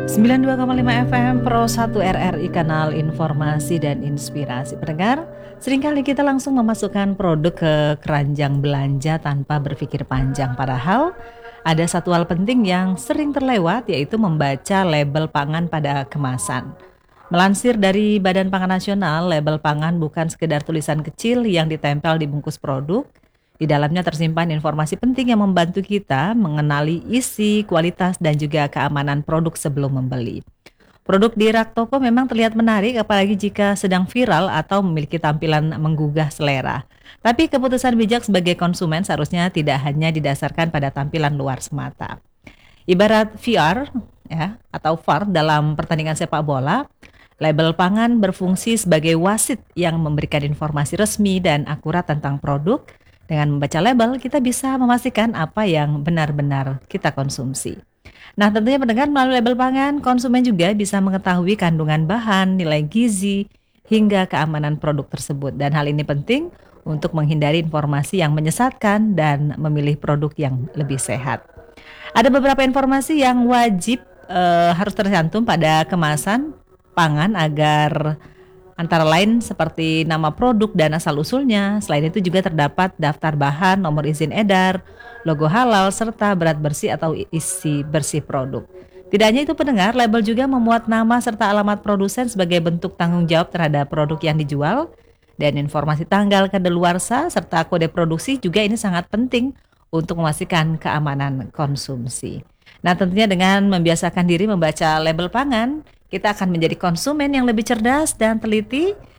92,5 FM Pro 1 RRI Kanal Informasi dan Inspirasi. Pendengar, seringkali kita langsung memasukkan produk ke keranjang belanja tanpa berpikir panjang. Padahal ada satu hal penting yang sering terlewat, yaitu membaca label pangan pada kemasan. Melansir dari Badan Pangan Nasional, label pangan bukan sekedar tulisan kecil yang ditempel di bungkus produk. Di dalamnya tersimpan informasi penting yang membantu kita mengenali isi, kualitas, dan juga keamanan produk sebelum membeli. Produk di rak toko memang terlihat menarik, apalagi jika sedang viral atau memiliki tampilan menggugah selera. Tapi keputusan bijak sebagai konsumen seharusnya tidak hanya didasarkan pada tampilan luar semata. Ibarat VR atau VAR dalam pertandingan sepak bola, label pangan berfungsi sebagai wasit yang memberikan informasi resmi dan akurat tentang produk. Dengan membaca label, kita bisa memastikan apa yang benar-benar kita konsumsi. Nah, tentunya pendengar, melalui label pangan, konsumen juga bisa mengetahui kandungan bahan, nilai gizi, hingga keamanan produk tersebut. Dan hal ini penting untuk menghindari informasi yang menyesatkan dan memilih produk yang lebih sehat. Ada beberapa informasi yang wajib harus tercantum pada kemasan pangan agar antara lain seperti nama produk dan asal-usulnya. Selain itu juga terdapat daftar bahan, nomor izin edar, logo halal, serta berat bersih atau isi bersih produk. Tidak hanya itu pendengar, label juga memuat nama serta alamat produsen sebagai bentuk tanggung jawab terhadap produk yang dijual. Dan informasi tanggal kadaluarsa serta kode produksi juga ini sangat penting untuk memastikan keamanan konsumsi. Nah, tentunya dengan membiasakan diri membaca label pangan, kita akan menjadi konsumen yang lebih cerdas dan teliti